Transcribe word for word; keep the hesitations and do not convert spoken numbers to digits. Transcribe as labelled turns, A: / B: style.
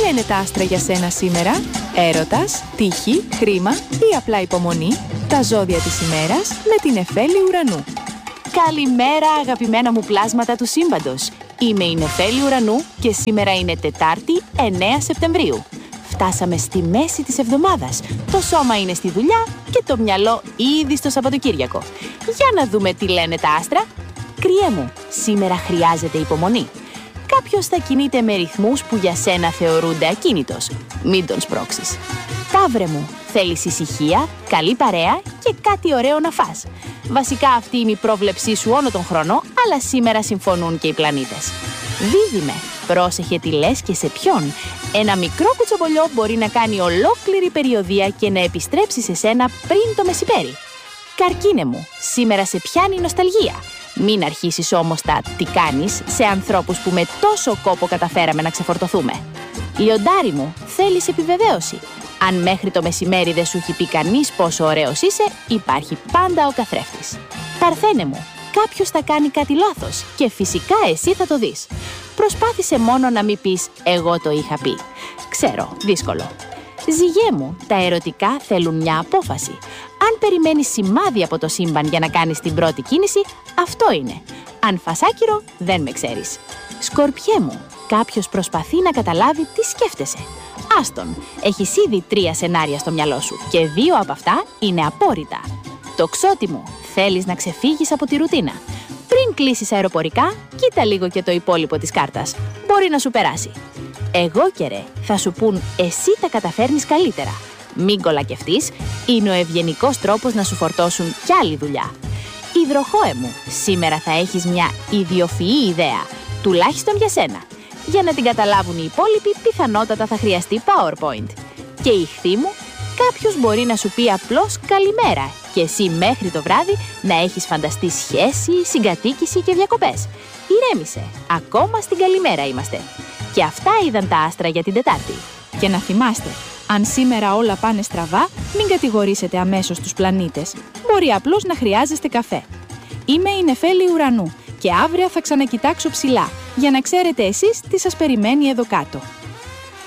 A: λένε τα άστρα για σένα σήμερα? Έρωτας, τύχη, χρήμα ή απλά υπομονή? Τα ζώδια της ημέρας με την Νεφέλη Ουρανού.
B: Καλημέρα αγαπημένα μου πλάσματα του σύμπαντος. Είμαι η Νεφέλη Ουρανού και σήμερα είναι Τετάρτη εννέα Σεπτεμβρίου. Φτάσαμε στη μέση της εβδομάδας. Το σώμα είναι στη δουλειά και το μυαλό ήδη στο Σαββατοκύριακο. Για να δούμε τι λένε τα άστρα. Κρυέ μου, σήμερα χρειάζεται υπομονή. Κάποιος θα κινείται με ρυθμούς που για σένα θεωρούνται ακίνητος. Μην τον σπρώξεις. Ταύρε μου, θέλεις ησυχία, καλή παρέα και κάτι ωραίο να φας. Βασικά αυτή είναι η πρόβλεψή σου όλο τον χρόνο, αλλά σήμερα συμφωνούν και οι πλανήτες. Δίδυμε, πρόσεχε τι λες και σε ποιον. Ένα μικρό κουτσομπολιό μπορεί να κάνει ολόκληρη περιοδία και να επιστρέψει σε σένα πριν το μεσημέρι. Καρκίνε μου, σήμερα σε πιάνει η νοσταλγία. Μην αρχίσεις όμως τα «τι κάνεις» σε ανθρώπους που με τόσο κόπο καταφέραμε να ξεφορτωθούμε. Λιοντάρι μου, θέλεις επιβεβαίωση. Αν μέχρι το μεσημέρι δεν σου έχει πει κανείς πόσο ωραίος είσαι, υπάρχει πάντα ο καθρέφτης. Παρθένε μου, κάποιος θα κάνει κάτι λάθος και φυσικά εσύ θα το δεις. Προσπάθησε μόνο να μην πεις «εγώ το είχα πει». Ξέρω, δύσκολο. Ζυγέ μου, τα ερωτικά θέλουν μια απόφαση. Αν περιμένεις σημάδι από το σύμπαν για να κάνεις την πρώτη κίνηση, αυτό είναι. Αν φας άκυρο, δεν με ξέρεις. Σκορπιέ μου, κάποιος προσπαθεί να καταλάβει τι σκέφτεσαι. Άστον, έχεις ήδη τρία σενάρια στο μυαλό σου και δύο από αυτά είναι απόρριτα. Τοξότη μου, θέλεις να ξεφύγεις από τη ρουτίνα. Πριν κλείσεις αεροπορικά, κοίτα λίγο και το υπόλοιπο της κάρτας. Μπορεί να σου περάσει. Εγώ και ρε, θα σου πουν εσύ τα καταφέρνεις καλύτερα. Μην κολακευτείς, είναι ο ευγενικός τρόπος να σου φορτώσουν κι άλλη δουλειά. Υδροχόε μου, σήμερα θα έχεις μια ιδιοφυή ιδέα, τουλάχιστον για σένα. Για να την καταλάβουν οι υπόλοιποι, πιθανότατα θα χρειαστεί PowerPoint. Και ιχθύ μου, κάποιος μπορεί να σου πει απλώς καλημέρα και εσύ μέχρι το βράδυ να έχεις φανταστεί σχέση, συγκατοίκηση και διακοπές. Ηρέμησε, ακόμα στην καλημέρα είμαστε. Και αυτά είδαν τα άστρα για την Τετάρτη.
A: Και να θυμάστε, αν σήμερα όλα πάνε στραβά, μην κατηγορήσετε αμέσως τους πλανήτες. Μπορεί απλώς να χρειάζεστε καφέ. Είμαι η Νεφέλη Ουρανού και αύριο θα ξανακοιτάξω ψηλά, για να ξέρετε εσείς τι σας περιμένει εδώ κάτω.